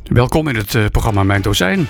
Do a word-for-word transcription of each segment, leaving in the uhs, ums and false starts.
Welkom in het uh, programma Mijn Dozijn.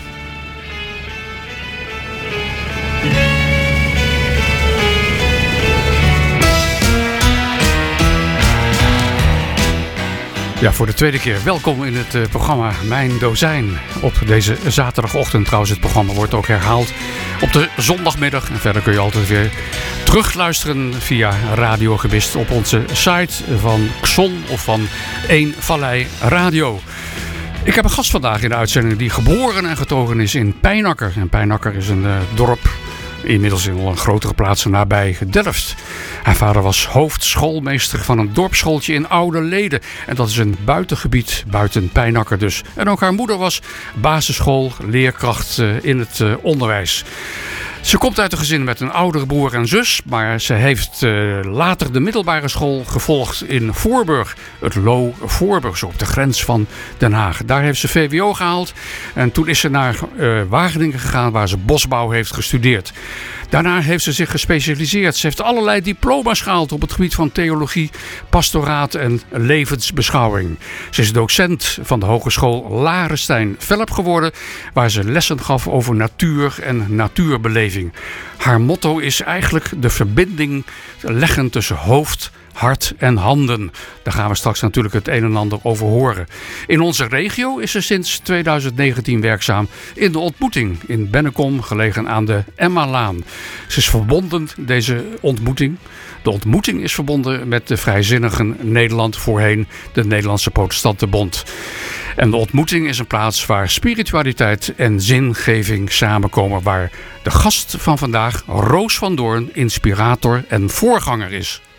Ja, voor de tweede keer welkom in het uh, programma Mijn Dozijn. Op deze zaterdagochtend trouwens. Het programma wordt ook herhaald op de zondagmiddag. En verder kun je altijd weer terugluisteren via Radio Gebist op onze site van Xon of van Eén Vallei Radio. Ik heb een gast vandaag in de uitzending die geboren en getogen is in Pijnacker. En Pijnacker is een uh, dorp, inmiddels in een grotere plaats nabij Delft. Haar vader was hoofdschoolmeester van een dorpsschooltje in Oude Leden. En dat is een buitengebied, buiten Pijnacker dus. En ook haar moeder was basisschoolleerkracht uh, in het uh, onderwijs. Ze komt uit een gezin met een oudere broer en zus, maar ze heeft uh, later de middelbare school gevolgd in Voorburg. Het Lo Voorburg, zo op de grens van Den Haag. Daar heeft ze V W O gehaald en toen is ze naar uh, Wageningen gegaan waar ze bosbouw heeft gestudeerd. Daarna heeft ze zich gespecialiseerd. Ze heeft allerlei diploma's gehaald op het gebied van theologie, pastoraat en levensbeschouwing. Ze is docent van de Hogeschool Larestein-Velp geworden, waar ze lessen gaf over natuur en natuurbeleving. Haar motto is eigenlijk de verbinding leggen tussen hoofd, hart en handen. Daar gaan we straks natuurlijk het een en ander over horen. In onze regio is ze sinds tweeduizend negentien werkzaam in de Ontmoeting in Bennekom, gelegen aan de Emmalaan. Ze is verbonden, deze ontmoeting. De Ontmoeting is verbonden met de Vrijzinnigen Nederland, voorheen de Nederlandse Protestantenbond. En de Ontmoeting is een plaats waar spiritualiteit en zingeving samenkomen, waar de gast van vandaag, Roos van Doorn, inspirator en voorganger is.